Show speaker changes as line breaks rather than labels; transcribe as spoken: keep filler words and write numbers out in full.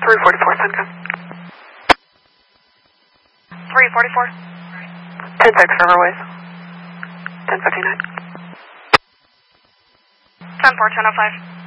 three forty-four, Sunco.
three forty-four.
ten six, Riverways. ten fifty-nine.
ten four, ten oh five.